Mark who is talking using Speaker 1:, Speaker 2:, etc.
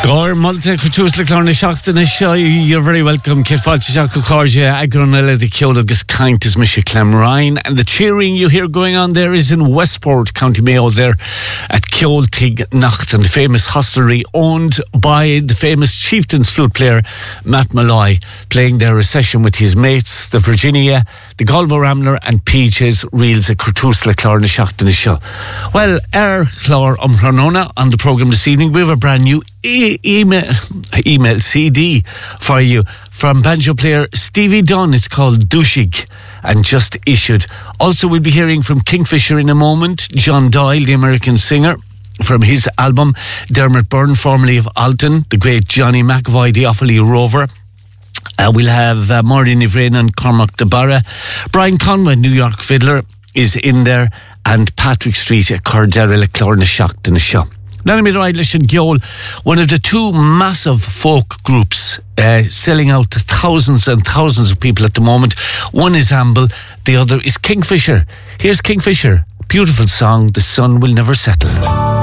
Speaker 1: Gor Malta Kutus le Clorna Shachtana Show. You're very welcome. Kitfalch Shaku Corja, Agronella the Kyodogus Kintis Misha Clamrine. And the cheering you hear going on there is in Westport, County Mayo, there at Kjoltig Nacht, and the famous hostelry owned by the famous Chieftains flute player Matt Malloy, playing their recession with his mates, the Virginia, the Galbo Rambler, and Peaches Reels at Kutus le Clorna Shachtana Show. Well, Clor Umranona on the programme this evening. We have a brand new email CD for you from banjo player Stevie Dunn. It's called Dushig and just issued. Also, we'll be hearing from Kingfisher in a moment. John Doyle, the American singer, from his album. Dermot Byrne, formerly of Alton. The great Johnny McAvoy, the Offaly Rover. We'll have Maureen Ivrain and Cormac DeBarra. Brian Conway, New York fiddler, is in there. And Patrick Street at Cordera le Clorna Shachtana Show. Nanimid Eilish and Gyol, one of the two massive folk groups selling out to thousands and thousands of people at the moment. One is Amble, the other is Kingfisher. Here's Kingfisher, beautiful song, The Sun Will Never Settle.